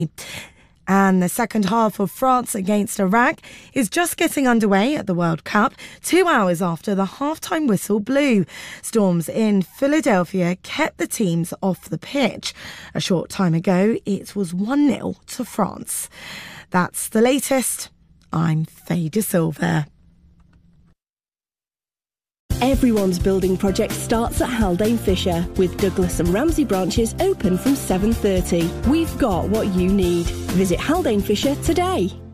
And the second half of France against Iraq is just getting underway at the World Cup, 2 hours after the halftime whistle blew. Storms in Philadelphia kept the teams off the pitch. A short time ago, it was 1-0 to France. That's the latest. I'm Faye De Silva. Everyone's building project starts at Haldane Fisher, with Douglas and Ramsey branches open from 7:30. We've got what you need. Visit Haldane Fisher today.